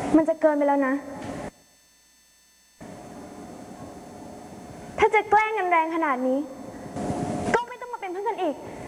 มันจะเกินไปแล้วนะถ้าจะแกล้งกันแรงขนาดนี้ก็ไม่ต้องมาเป็นเพื่อนกันอีก